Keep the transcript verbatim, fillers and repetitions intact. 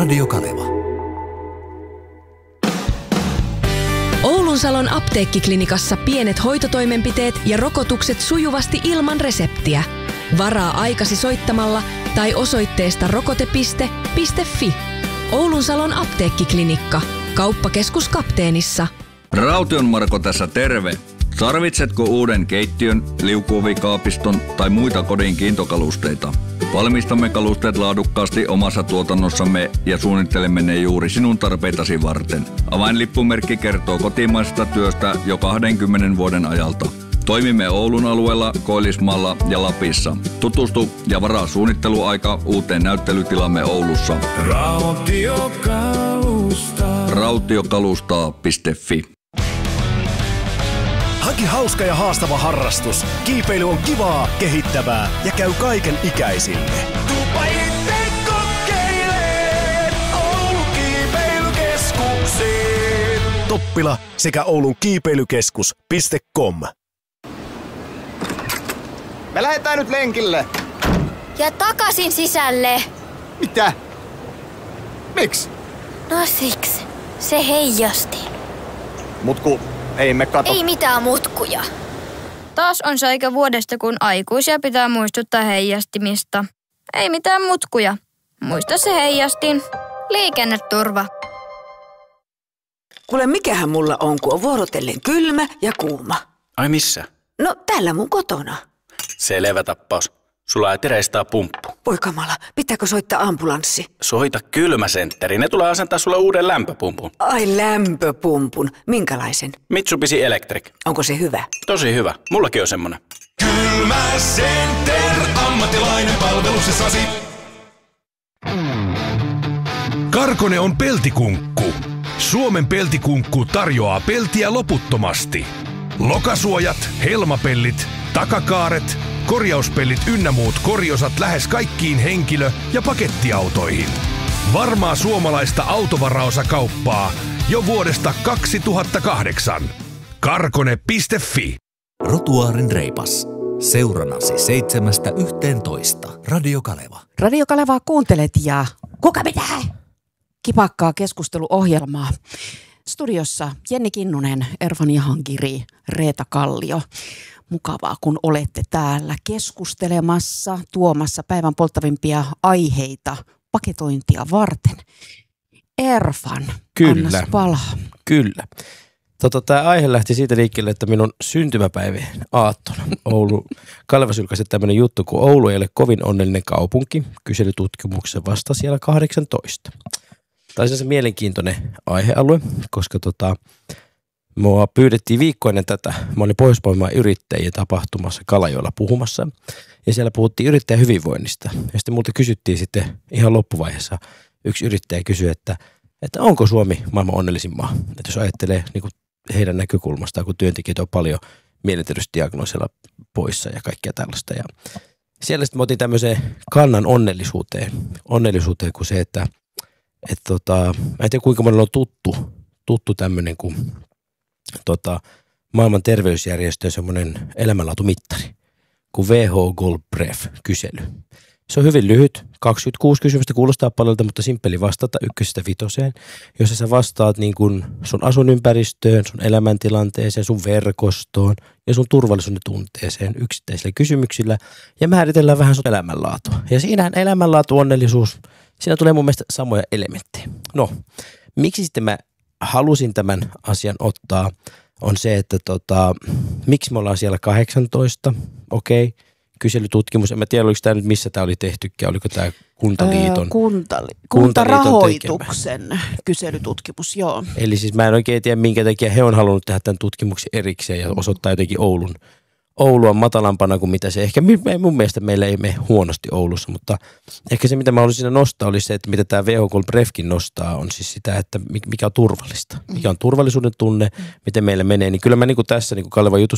Radio Kaleva. Oulunsalon apteekkiklinikassa pienet hoitotoimenpiteet ja rokotukset sujuvasti ilman reseptiä. Varaa aikasi soittamalla tai osoitteesta rokote piste fi. Oulunsalon apteekkiklinikka. Kauppakeskus Kapteenissa. Raution Marko tässä terve. Tarvitsetko uuden keittiön, liukuovikaapiston tai muita kodin kiintokalusteita? Valmistamme kalusteet laadukkaasti omassa tuotannossamme ja suunnittelemme ne juuri sinun tarpeitasi varten. Avainlippumerkki kertoo kotimaisesta työstä jo kaksikymmentä vuoden ajalta. Toimimme Oulun alueella, Koillismaalla ja Lapissa. Tutustu ja varaa suunnitteluaika uuteen näyttelytilamme Oulussa. Rautiokalustaa. rautiokalustaa piste fi. Hanki hauska ja haastava harrastus. Kiipeily on kivaa, kehittävää ja käy kaiken ikäisille. Tuupa itse kokeilee Oulun kiipeilykeskuksiin. Toppila sekä Oulun kiipeilykeskus piste com. Me lähdetään nyt lenkille. Ja takaisin sisälle. Mitä? Miksi? No siksi. Se heijasti. Mutku, ei me kato. Ei mitään mutkuja. Taas on se aika vuodesta, kun aikuisia pitää muistuttaa heijastimista. Ei mitään mutkuja. Muista se heijastin. Liikenneturva. Kuule, mikähän mulla on, kun on vuorotellen kylmä ja kuuma. Ai missä? No, täällä mun kotona. Selvä tappaus. Sulla ei tereistää pumppu. Voi kamala, pitääkö soittaa ambulanssi? Soita Kylmäsentteri. Ne tulee asentaa sulle uuden lämpöpumpun. Ai lämpöpumpun. Minkälaisen? Mitsubishi Electric. Onko se hyvä? Tosi hyvä. Mullakin on semmonen. Kylmäcenter. Ammattilainen palveluksessasi. Karkone on peltikunkku. Suomen peltikunkku tarjoaa peltiä loputtomasti. Lokasuojat, helmapellit, takakaaret, korjauspellit ynnä muut korjosat lähes kaikkiin henkilö- ja pakettiautoihin. Varmaa suomalaista autovaraosakauppaa jo vuodesta kaksituhattakahdeksan. Karkone piste fi. Rotuaarin reipas. Seuranasi seitsemästä yhteentoista. Radio Kaleva. Radio Kalevaa kuuntelet ja kuka pitää? Kipakkaa keskusteluohjelmaa. Studiossa Jenni Kinnunen, Erfan Jahangiri, Reeta Kallio. Mukavaa, kun olette täällä keskustelemassa, tuomassa päivän polttavimpia aiheita paketointia varten. Erfan, Kyllä. annas palaa. Kyllä. Tota, tämä aihe lähti siitä liikkeelle, että minun syntymäpäivien aattona Oulu Kalevas julkaisi tämmöinen juttu, kun Oulu ei ole kovin onnellinen kaupunki. Kyselytutkimuksen vasta siellä kahdeksantoista. Tämä on se mielenkiintoinen aihealue, koska tota, mua pyydettiin viikko ennen tätä. Mä olin Pohjois-Pohjanmaan yrittäjien tapahtumassa Kalajoella puhumassa. Ja siellä puhuttiin yrittäjän hyvinvoinnista. Ja sitten multa kysyttiin sitten ihan loppuvaiheessa, yksi yrittäjä kysyi, että, että onko Suomi maailman onnellisin maa? Että jos ajattelee niin kuin heidän näkökulmastaan, kun työntekijät on paljon mielenterveysdiagnoosilla poissa ja kaikkea tällaista. Ja siellä sitten mä otin tämmöiseen kannan onnellisuuteen. Onnellisuuteen kuin se, että Että tota, mä en tiedä kuinka monella on tuttu, tuttu tämmöinen kuin tota, maailman terveysjärjestön semmoinen elämänlaatumittari kuin W H O Gold-Bref-kysely. Se on hyvin lyhyt, kaksikymmentäkuusi kysymystä, kuulostaa paljolta, mutta simppeli vastata ykkösestä vitoseen, jossa sä vastaat niin kuin sun asuinympäristöön, sun elämäntilanteeseen, sun verkostoon ja sun turvallisuuden tunteeseen yksittäisillä kysymyksillä ja määritellään vähän sun elämänlaatua. Ja siinähän elämänlaatu, onnellisuus, siinä tulee mun mielestä samoja elementtejä. No, miksi sitten mä halusin tämän asian ottaa, on se, että tota, miksi me ollaan siellä kahdeksantoista, okei, okay. Kyselytutkimus, en mä tiedä, oliko tämä nyt missä tämä oli tehtykään, oliko tämä Kuntaliiton? Öö, kuntali, kuntarahoituksen kyselytutkimus, joo. Eli siis mä en oikein tiedä, minkä takia he on halunnut tehdä tämän tutkimuksen erikseen ja osoittaa jotenkin Oulun. Oulu on matalampana kuin mitä se ehkä, mun mielestä meillä ei mene huonosti Oulussa, mutta ehkä se mitä mä haluaisin siinä nostaa oli se, että mitä tämä W H O Gold-Brefkin nostaa on siis sitä, että mikä on turvallista. Mikä on turvallisuuden tunne, miten meillä menee, niin kyllä mä niin kuin tässä niin kuin Kalevan jutussa